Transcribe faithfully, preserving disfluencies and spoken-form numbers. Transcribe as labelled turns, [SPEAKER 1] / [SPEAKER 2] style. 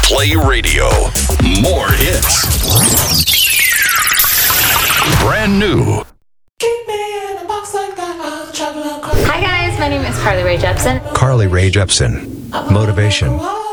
[SPEAKER 1] Play Radio. More hits. Brand new.
[SPEAKER 2] Hi guys, my name is Carly Rae Jepsen.
[SPEAKER 3] Carly Rae Jepsen. Motivation.